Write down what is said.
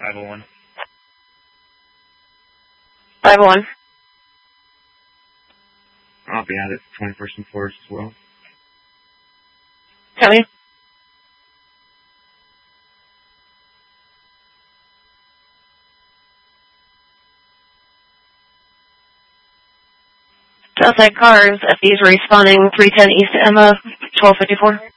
501. 501. I'll be at it, 21st and Forest as well. Tell me. Southside Cars, FD's responding 310 East Emma, 1254.